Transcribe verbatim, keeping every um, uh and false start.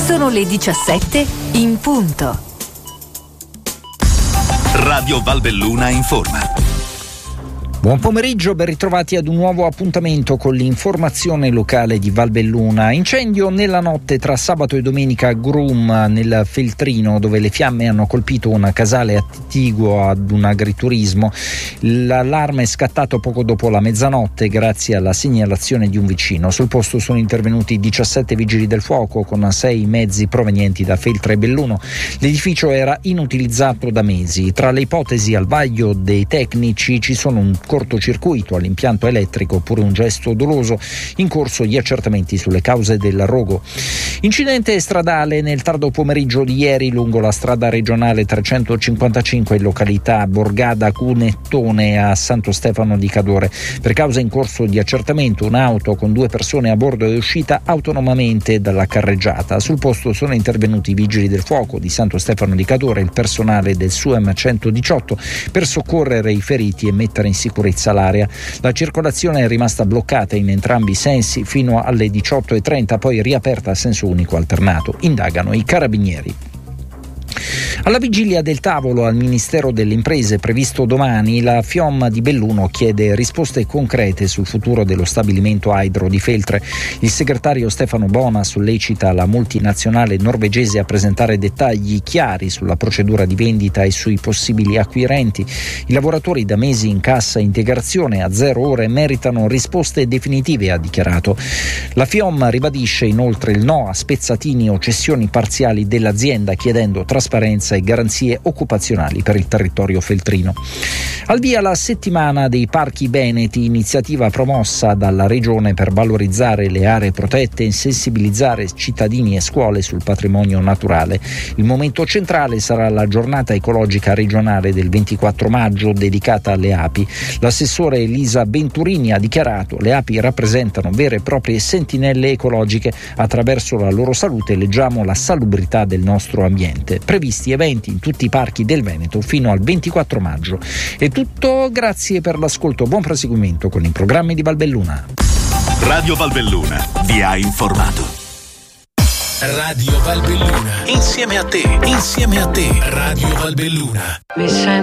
Sono le diciassette in punto. Radio Valbelluna informa. Buon pomeriggio, ben ritrovati ad un nuovo appuntamento con l'informazione locale di Valbelluna. Incendio nella notte tra sabato e domenica a Grum, nel Feltrino, dove le fiamme hanno colpito un casale attiguo ad un agriturismo. L'allarme è scattato poco dopo la mezzanotte grazie alla segnalazione di un vicino. Sul posto sono intervenuti diciassette vigili del fuoco con sei mezzi provenienti da Feltre e Belluno. L'edificio era inutilizzato da mesi. Tra le ipotesi al vaglio dei tecnici ci sono un cortocircuito all'impianto elettrico oppure un gesto doloso. In corso gli accertamenti sulle cause del rogo. Incidente stradale nel tardo pomeriggio di ieri lungo la strada regionale trecentocinquantacinque in località Borgada Cunettone a Santo Stefano di Cadore. Per causa in corso di accertamento un'auto con due persone a bordo è uscita autonomamente dalla carreggiata. Sul posto sono intervenuti i vigili del fuoco di Santo Stefano di Cadore e il personale del S U E M centodiciotto per soccorrere i feriti e mettere in sicurezza l'area. La circolazione è rimasta bloccata in entrambi i sensi fino alle diciotto e trenta, poi riaperta a senso unico alternato. Indagano i carabinieri. Alla vigilia del tavolo al Ministero delle Imprese previsto domani, la FIOM di Belluno chiede risposte concrete sul futuro dello stabilimento Hydro di Feltre. Il segretario Stefano Bona sollecita la multinazionale norvegese a presentare dettagli chiari sulla procedura di vendita e sui possibili acquirenti. I lavoratori da mesi in cassa integrazione a zero ore meritano risposte definitive, ha dichiarato. La FIOM ribadisce inoltre il no a spezzatini o cessioni parziali dell'azienda, chiedendo trasparenza e garanzie occupazionali per il territorio feltrino. Al via la settimana dei parchi veneti, iniziativa promossa dalla regione per valorizzare le aree protette e sensibilizzare cittadini e scuole sul patrimonio naturale. Il momento centrale sarà la giornata ecologica regionale del ventiquattro maggio dedicata alle api. L'assessore Elisa Venturini ha dichiarato: le api rappresentano vere e proprie sentinelle ecologiche, attraverso la loro salute leggiamo la salubrità del nostro ambiente. Previsti eventi in tutti i parchi del Veneto fino al ventiquattro maggio. È tutto, grazie per l'ascolto, buon proseguimento con i programmi di Valbelluna. Radio Valbelluna vi ha informato. Radio Valbelluna, insieme a te, insieme a te, Radio Valbelluna.